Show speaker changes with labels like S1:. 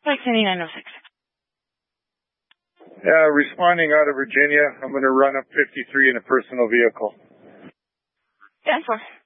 S1: Flight 7906.
S2: Responding out of Virginia. I'm going to run up 53 in a personal vehicle.
S1: 10-4.